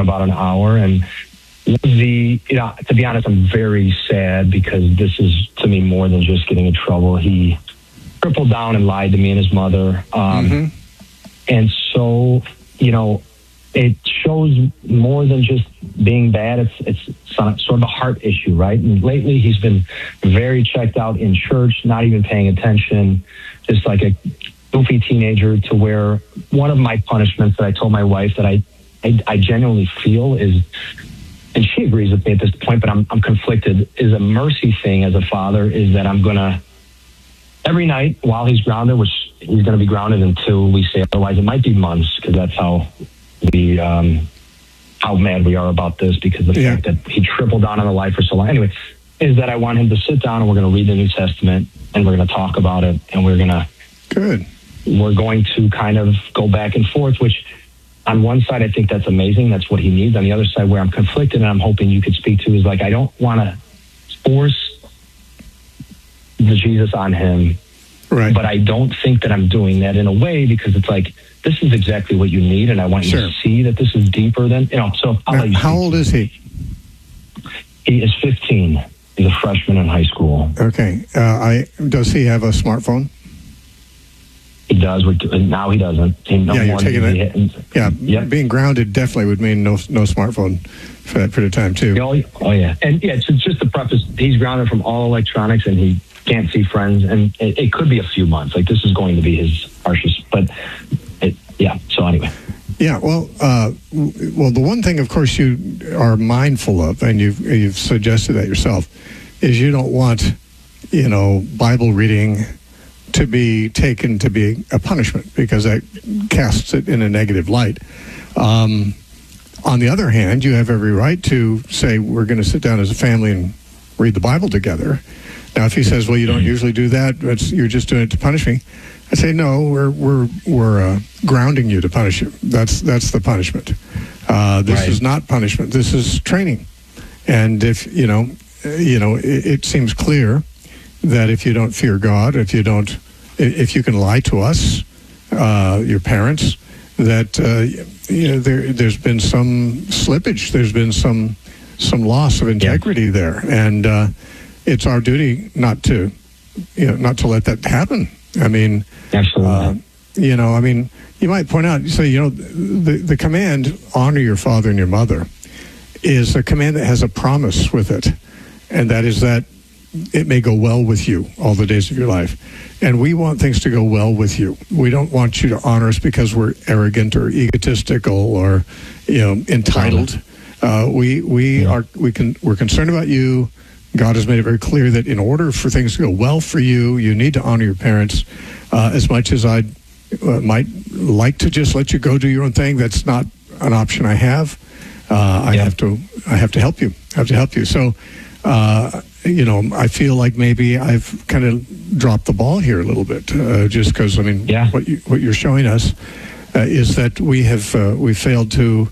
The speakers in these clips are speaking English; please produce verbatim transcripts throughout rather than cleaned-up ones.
about an hour. And the, you know, to be honest, I'm very sad because this is, to me, more than just getting in trouble. He tripled down and lied to me and his mother. Um, mm-hmm. And so, you know, it shows more than just being bad. It's it's sort of a heart issue, right? And lately he's been very checked out in church, not even paying attention, just like a goofy teenager, to where one of my punishments that I told my wife that I, I, I genuinely feel is, and she agrees with me at this point, but I'm, I'm conflicted, is a mercy thing as a father, is that I'm going to, every night while he's grounded, which he's going to be grounded until we say otherwise, it might be months, because that's how we, um, how mad we are about this, because of the yeah. fact that he tripled down on the life for so long. Anyway, is that I want him to sit down and we're going to read the New Testament and we're going to talk about it, and we're going to, good. We're going to kind of go back and forth, which on one side, I think that's amazing. That's what he needs. On the other side, where I'm conflicted and I'm hoping you could speak to, is like, I don't want to force the Jesus on him. Right. But I don't think that I'm doing that in a way, because it's like, this is exactly what you need, and I want sure. you to see that this is deeper than, you know, so I'll now, let you how speak. old is he? He is fifteen. He's a freshman in high school. Okay. Uh, I does he have a smartphone? He does. Now he doesn't. He no yeah, you're taking it. Yeah, yep. Being grounded definitely would mean no no smartphone for that period of time, too. Oh, oh yeah. And yeah, it's just the preface. He's grounded from all electronics, and he can't see friends, and it, it could be a few months. Like, this is going to be his harshest, but it, yeah. So anyway. Yeah, well, uh, well, the one thing, of course, you are mindful of, and you've you've suggested that yourself, is you don't want, you know, Bible reading to be taken to be a punishment, because that casts it in a negative light. Um, on the other hand, you have every right to say, we're going to sit down as a family and read the Bible together. Now, if he says, well, you don't usually do that, it's, you're just doing it to punish me, I say, no, we're we're we're uh, grounding you to punish you. That's that's the punishment. Uh, this right. is not punishment. This is training. And if, you know, you know, it, it seems clear that if you don't fear God, if you don't, if you can lie to us, uh, your parents, that uh, you know there there's been some slippage, there's been some some loss of integrity yeah. there, and uh, it's our duty not to, you know, not to let that happen. I mean, absolutely. Uh, you know, I mean, you might point out, so you know, the the command honor your father and your mother is a command that has a promise with it, and that is that it may go well with you all the days of your life. And we want things to go well with you. We don't want you to honor us because we're arrogant or egotistical or, you know, entitled. Uh, we we yeah. are we can we're concerned about you. God has made it very clear that in order for things to go well for you, you need to honor your parents. Uh, as much as I uh, might like to just let you go do your own thing, that's not an option I have. Uh, I yeah. have to I have to help you. I have to help you. So. Uh, you know, I feel like maybe I've kind of dropped the ball here a little bit, uh, just because, I mean, yeah. what, you, what you're showing us uh, is that we have uh, we failed to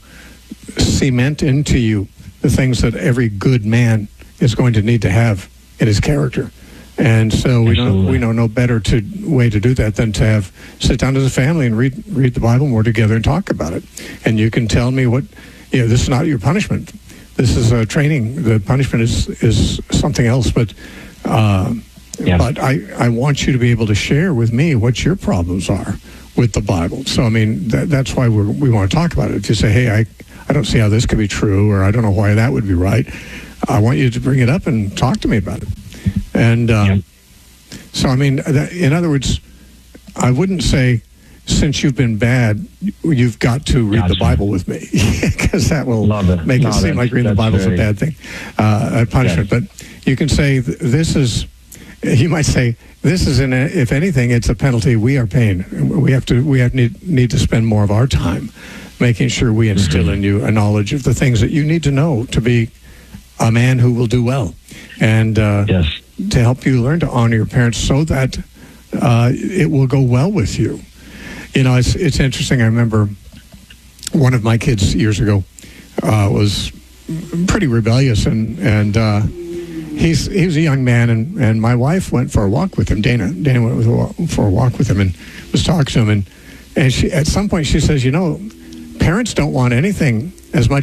cement into you the things that every good man is going to need to have in his character. And so we know we know no better to way to do that than to have sit down as a family and read read the Bible more together and talk about it. And you can tell me what, you know, this is not your punishment. This is a training. The punishment is, is something else, but uh, yes. but I, I want you to be able to share with me what your problems are with the Bible. So, I mean, that, that's why we're, we want to talk about it. If you say, hey, I, I don't see how this could be true, or I don't know why that would be right, I want you to bring it up and talk to me about it. And uh, yep. so, I mean, that, in other words, I wouldn't say, since you've been bad, you've got to read gotcha. the Bible with me, because that will it. make no, it seem like reading the Bible is a bad thing, uh, a punishment. Yes. But you can say, this is, you might say, this is, in a, if anything, it's a penalty we are paying. We have to, we have need, need to spend more of our time making sure we instill mm-hmm. in you a knowledge of the things that you need to know to be a man who will do well, and uh, yes. to help you learn to honor your parents so that uh, it will go well with you. You know, it's it's interesting. I remember one of my kids years ago uh, was pretty rebellious, and and uh, he's he was a young man, and, and my wife went for a walk with him. Dana Dana went with a walk, for a walk with him and was talking to him, and and she at some point she says, you know, parents don't want anything as much